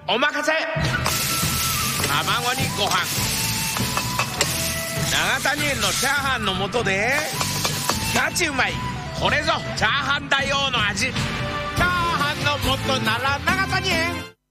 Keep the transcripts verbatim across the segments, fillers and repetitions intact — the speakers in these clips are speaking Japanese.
おまかせ。卵にご飯、永谷園のチャーハンの素でガチうまい、これぞチャーハン大王の味。チャーハンの素なら永谷園。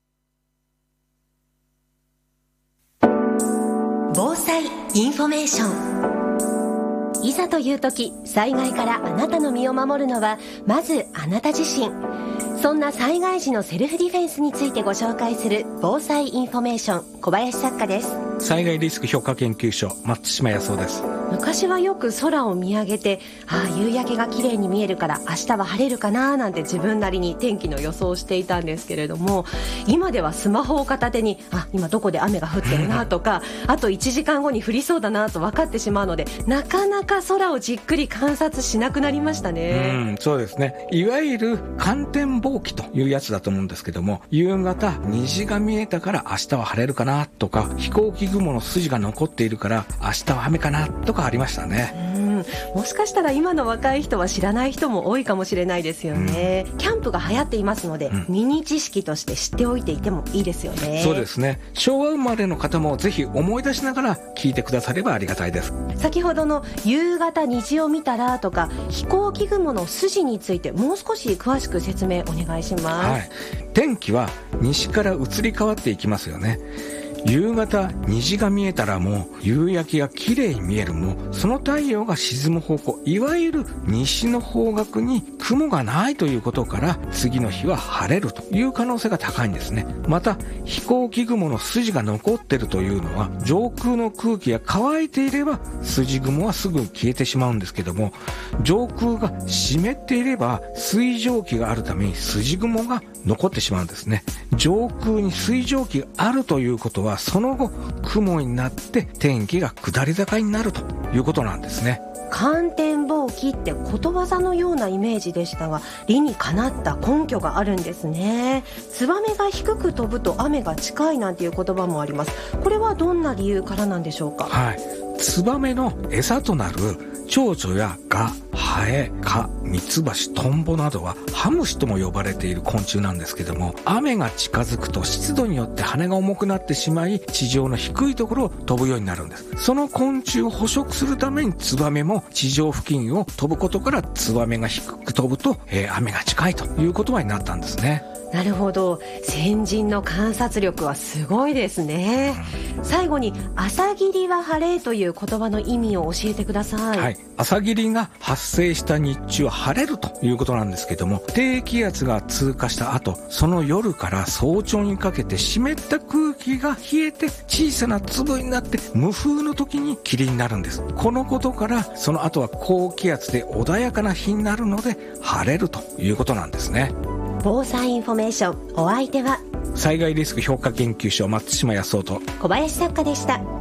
防災インフォメーション。いざという時、災害からあなたの身を守るのはまずあなた自身。そんな災害時のセルフディフェンスについてご紹介する防災インフォメーション、小林作家です。 災害リスク評価研究所、松島康夫です。 昔はよく空を見上げて、ああ夕焼けが綺麗に見えるから明日は晴れるかななんて自分なりに天気の予想をしていたんですけれども、今ではスマホを片手に、あ今どこで雨が降ってるなとかあといちじかんごに降りそうだなと分かってしまうので、なかなか空をじっくり観察しなくなりましたね。 うん、そうですね。いわゆる観天望気というやつだと思うんですけども、夕方虹が見えたから明日は晴れるかなとか、飛行機雲の筋が残っているから明日は雨かなとかありましたね。 うん、もしかしたら今の若い人は知らない人も多いかもしれないですよね。うん、キャンプが流行っていますので、うん、ミニ知識として知っておいていてもいいですよね。 そうですね。昭和生まれの方もぜひ思い出しながら聞いてくださればありがたいです。 先ほどの夕方虹を見たらとか飛行機雲の筋についてもう少し詳しく説明お願いします。 はい、天気は西から移り変わっていきますよね。夕方虹が見えたらもう夕焼けが綺麗に見える。もうその太陽が沈む方向、いわゆる西の方角に雲がないということから、次の日は晴れるという可能性が高いんですね。また飛行機雲の筋が残っているというのは、上空の空気が乾いていれば筋雲はすぐ消えてしまうんですけども、上空が湿っていれば水蒸気があるために筋雲が残ってしまうんですね。上空に水蒸気があるということは、その後雲になって天気が下り坂になるということなんですね。 観天望気ってことわざのようなイメージでしたが、理にかなった根拠があるんですね。ツバメが低く飛ぶと雨が近いなんていう言葉もあります。これはどんな理由からなんでしょうか。 はい、ツバメの餌となる蝶々やガ、ハエ、カ、ミツバシ、トンボなどはハムシとも呼ばれている昆虫なんですけども、雨が近づくと湿度によって羽が重くなってしまい、地上の低いところを飛ぶようになるんです。その昆虫を捕食するためにツバメも地上付近を飛ぶことから、ツバメが低く飛ぶと、えー、雨が近いという言葉になったんですね。 なるほど。先人の観察力はすごいですね。うん、最後に朝霧は晴れという言葉の意味を教えてください。 はい、朝霧が発生した日中は晴れるということなんですけども、低気圧が通過した後、その夜から早朝にかけて湿った空気が冷えて小さな粒になって無風の時に霧になるんです。このことからその後は高気圧で穏やかな日になるので晴れるということなんですね。 防災インフォメーション、お相手は災害リスク評価研究所、松島康夫と小林作家でした。